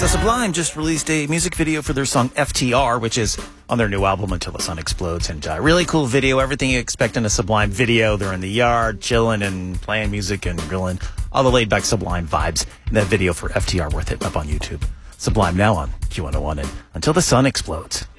So Sublime just released a music video for their song FTR, which is on their new album Until the Sun Explodes. And really cool video, everything you expect in a Sublime video. They're in the yard, chilling and playing music and grilling. All the laid-back Sublime vibes in that video for FTR, worth hitting up on YouTube. Sublime now on Q101 and Until the Sun Explodes.